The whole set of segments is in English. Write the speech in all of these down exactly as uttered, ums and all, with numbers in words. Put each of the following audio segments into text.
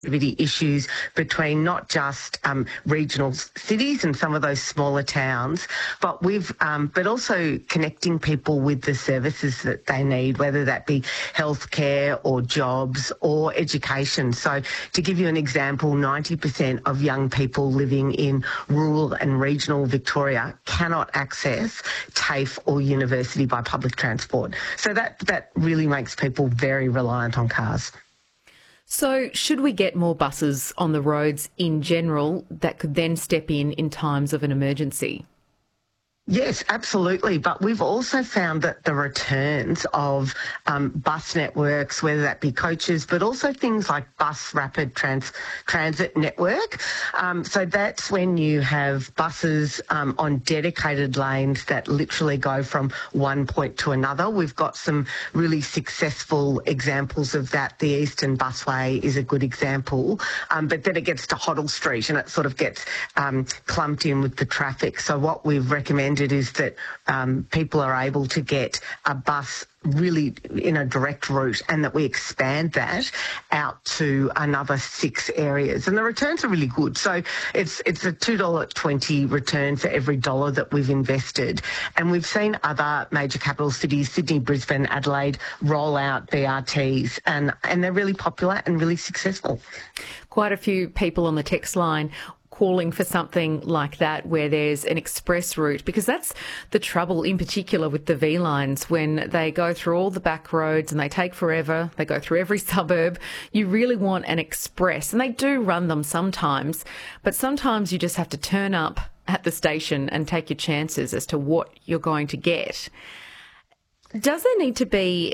connectivity issues between not just um, regional cities and some of those smaller towns, but we've um, but also connecting people with the services that they need, whether that be healthcare or jobs or education. So to give you an example, ninety percent of young people living in rural and regional Victoria cannot access TAFE or university by public transport. So that, that really makes people very reliant on cars. So should we get more buses on the roads in general that could then step in in times of an emergency? Yes, absolutely. But we've also found that the returns of um, bus networks, whether that be coaches, but also things like bus rapid trans- transit network. Um, so that's when you have buses um, on dedicated lanes that literally go from one point to another. We've got some really successful examples of that. The Eastern Busway is a good example. Um, but then it gets to Hoddle Street and it sort of gets um, clumped in with the traffic. So what we've recommended is that um, people are able to get a bus really in a direct route and that we expand that out to another six areas. And the returns are really good. So it's it's a two dollars twenty return for every dollar that we've invested. And we've seen other major capital cities, Sydney, Brisbane, Adelaide, roll out B R Ts and, and they're really popular and really successful. Quite a few people on the text line calling for something like that where there's an express route, because that's the trouble in particular with the V lines when they go through all the back roads and they take forever, they go through every suburb. You really want an express, and they do run them sometimes, but sometimes you just have to turn up at the station and take your chances as to what you're going to get. Does there need to be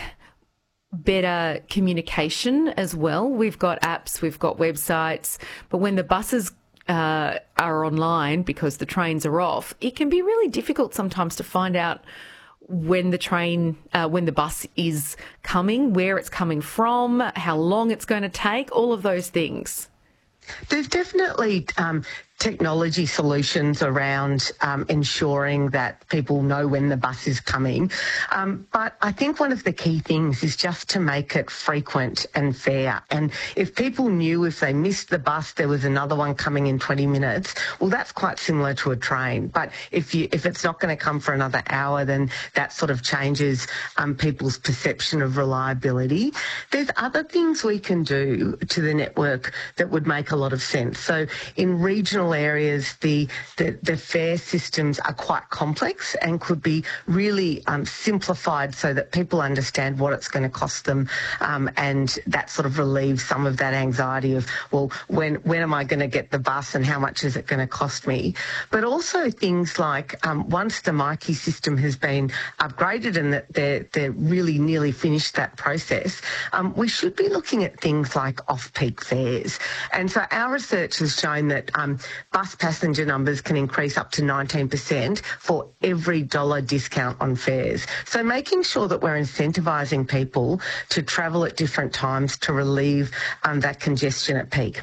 better communication as well? We've got apps, we've got websites, but when the buses uh, are online because the trains are off, it can be really difficult sometimes to find out when the train, uh, when the bus is coming, where it's coming from, how long it's going to take, all of those things. There's definitely um, technology solutions around um, ensuring that people know when the bus is coming. Um, but I think one of the key things is just to make it frequent and fair. And if people knew if they missed the bus, there was another one coming in twenty minutes, well, that's quite similar to a train. But if you if it's not going to come for another hour, then that sort of changes um, people's perception of reliability. There's other things we can do to the network that would make a lot of sense. So in regional areas, the, the, the fare systems are quite complex and could be really um, simplified so that people understand what it's going to cost them, um, and that sort of relieves some of that anxiety of, well, when when am I going to get the bus and how much is it going to cost me? But also things like um, once the Myki system has been upgraded and that they're, they're really nearly finished that process, um, we should be looking at things like off-peak fares. And so our research has shown that um, bus passenger numbers can increase up to nineteen percent for every dollar discount on fares. So making sure that we're incentivising people to travel at different times to relieve um, that congestion at peak.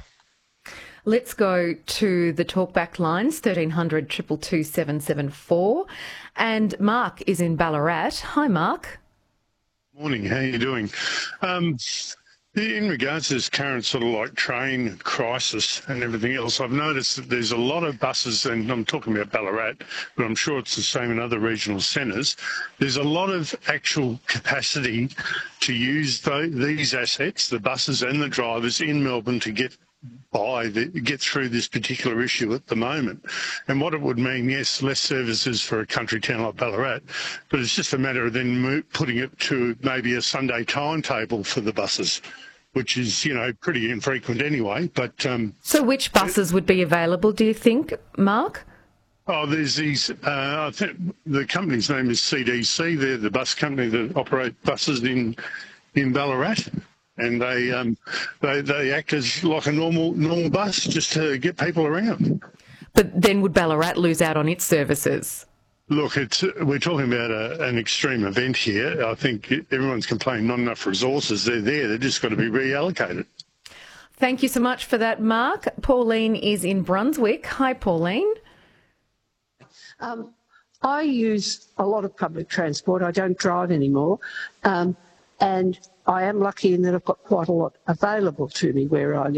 Let's go to the talkback lines, thirteen hundred, two two two, seven seven four. And Mark is in Ballarat. Hi, Mark. Morning, how are you doing? Um, In regards to this current sort of like train crisis and everything else, I've noticed that there's a lot of buses, and I'm talking about Ballarat, but I'm sure it's the same in other regional centres. There's a lot of actual capacity to use the, these assets, the buses and the drivers in Melbourne to get by, the, get through this particular issue at the moment. And what it would mean, yes, less services for a country town like Ballarat, but it's just a matter of then mo- putting it to maybe a Sunday timetable for the buses, which is, you know, pretty infrequent anyway. But um, So which buses would be available, do you think, Mark? Oh, there's these, uh, I think the company's name is C D C. They're the bus company that operate buses in in Ballarat. And they um, they they act as like a normal normal bus just to get people around. But then would Ballarat lose out on its services? Look, it's we're talking about a, an extreme event here. I think everyone's complaining not enough resources. They're there. They've just got to be reallocated. Thank you so much for that, Mark. Pauline is in Brunswick. Hi, Pauline. Um, I use a lot of public transport. I don't drive anymore. Um, and I am lucky in that I've got quite a lot available to me where I live.